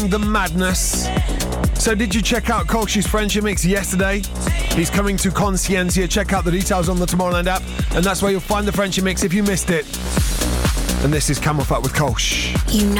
the madness. So did you check out Kolsch's Friendship Mix yesterday? He's coming to Consciencia. Check out the details on the Tomorrowland app, and that's where you'll find the Friendship Mix if you missed it. And this is Camel Fat with Kolsch. You know